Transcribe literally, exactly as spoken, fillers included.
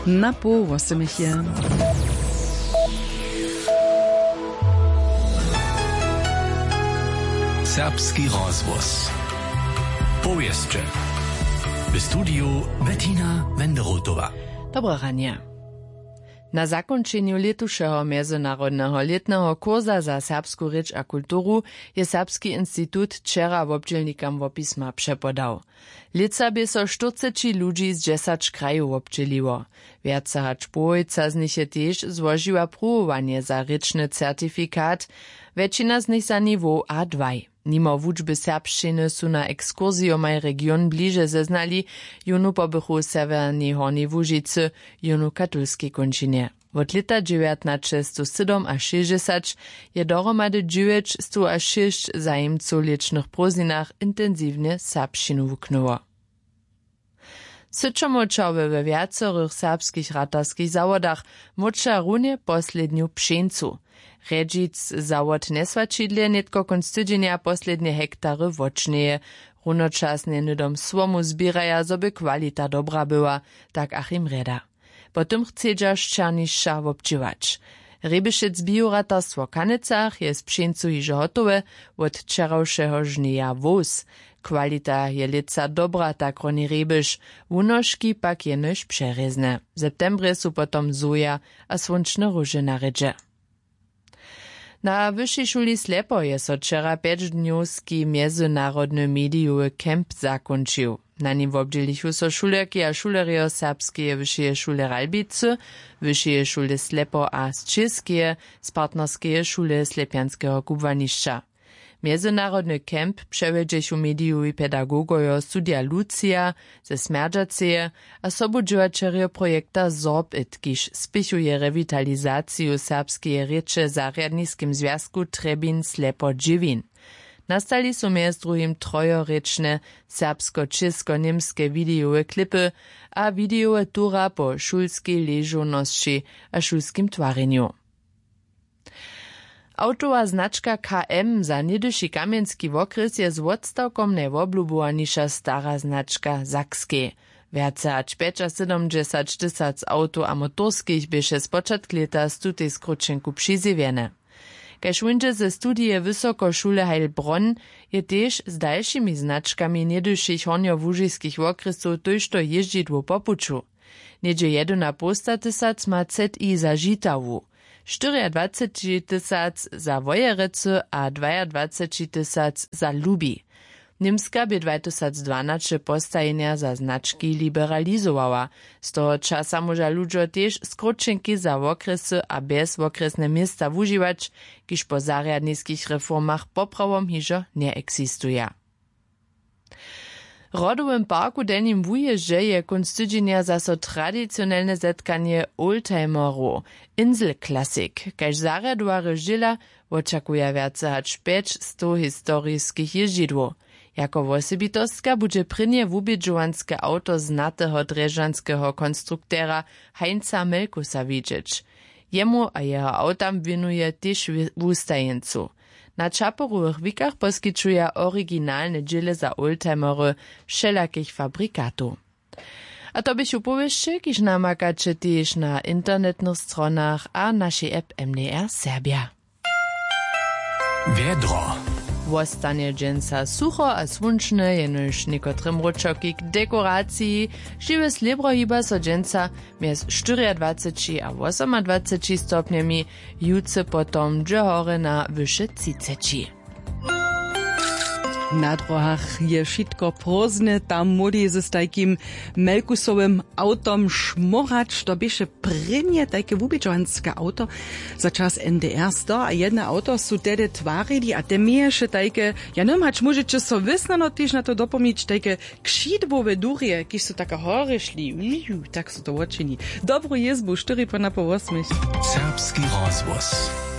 na pół osmychie. Serbski rozgłos. Powieszcze. W studiu Bettina Wenderotowa. Dobro ranie. Na zakończeniu letušeho Międzynarodnego letnego kurza za serbsku rěč a kulturu je Serbski institut wczera wobdźělnikam wopisma przepodał. Lica by so štyridsać ludzi z dziesięć krajów obdźěliło. Wierca hač połojca z nich je tež złożyła próbowanie za rěčny certifikat, většina z nich za niveau A dwa. Nimo wučby serbščiny su na ekskurzijomaj region bliže zeznali, junu pobychu severni Horni Łužicy, junu katolskiej končinie. Od leta dziewiętnaście siedem a šezdeset je dohromady dziewięćset a sześć zajimców licznych prózdninach intensywnie serbščinu wuknęło. Syczomočowy we wiacorych serbskich ratarskich zawodach moča runie posledniu pšencu. Redžic zawod nesvačidle netko konstydzenia poslednie hektary wočneje. Runočasne nydom swomu zbiraja, zoby kwalita dobra była, tak Achim Reda. Potem chcedza szczernišća wobdźiwać. Rybyšec bioratarstwo Kanecach je z pšencu hižo hotowe, od wczorajszego żnieja wóz. Kwalita je lica dobra, tak roni rybyš, wunoški pak je nož přerezne. W septembrze su potom zoja a słončne róże na rydže. Na Wyższej Szuli Slepo je so wczera pięćdniowski międzynarodny mediowy kemp zakończył. Na nim wobdzielichu so šulerki a šulerio serbskie Wyższej Szule Ralbicy, Wyższej Szule Slepo a z Českie, z partnerskie Szule Slepianskiego kubwanišća. Międzynarodny kemp przewiedzechu mediowi pedagogojo Studia Lucia ze Smerdžaceje a sobudźiwačerjo projekta Zorbit, kiž spichuje rewitalizaciju serbskie rěče za Rjadniskim związku Trebin Slepo Dživin. Nastali su mjez drugim trojorečne serbsko-česko-niemskie videowe klipy a videowe tura po šulskiej ležonosći a šulskim twarenju. Autowa znaczka K M za niedyši Kamjenski wokres je z odstawkom najwoblubowaniša stara znaczka Sakskie. Wierce hač sedemdziesiąt tysac auto a motorskich běše z počatk leta z tutej skručenku přizjewiene. Kaž wunže ze studije Wysokošule Heilbronn je tež z dalšími značkami niedyšich hornjo-łužiskich wokresów tojšto jeździdło po puču. Niedzie jedna posta tysac ma Z I za Žitawu. dwadzieścia cztery tysac za Wojerecy a dwadzieścia dwa tysac za Lubi. Niemska by dwa tysiące dwanaście postajenia za znaczki liberalizowała. Z toho czasa może ludzie też skrócenki za okresy a bezokresne miasta używać, kiż po zarjadnickich reformach poprawom hižo nie eksistuje. W Rodowym parku Delnim Wujeździe je konstydzenia zaso tradycjonalne zetkanie oldtimerów, Insel Classic, kaž zarjadowa žila oczekuje więcej hač pięćset historiskich jeździdłów. Jako osobitostka bude prynie wubědžovanske auto znatého drežanského konstruktera Heinza Melkusa widzieć. Jemu a jeho autam winuje też wustajencu. Na Čaporových wikach poskyčuje originalne dźěle za oldtimery všelakich fabrikatów. A to byś upowieszcze, kiż namakacie też na internetnych stronach a naszej app M D R Serbia. Wiedro. Wostanie dżęca sucho a słonczne, jenož niekotrym ročoki k dekoracji, žiwe slibro hiba so dżęca mjez dwadzieścia cztery a dwadzieścia osiem stopniami, juce potom dże hore na wyše třicet. Na drohach je šitko prózdne, tam modi ze stajkim Melkusowym autom šmorać, to běše prynje tajke wubědžovanske auto za čas N D R sto a jedna auto su tedy twarili a te mieješe tajke, ja nem hač môžete so vysnano tyž na to dopomić, tajke kšidbove durje, kiž su taka hore šli, tak su to očini. Dobru jezbu, štyri po na po osmich. Serbski rozgłos.